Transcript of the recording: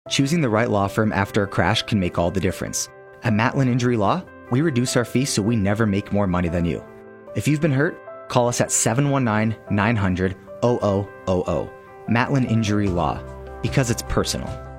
Choosing the right law firm after a crash can make all the difference. At Matlin Injury Law, we reduce our fees so we never make more money than you. If you've been hurt, call us at 719-900-0000. Matlin Injury Law, because it's personal.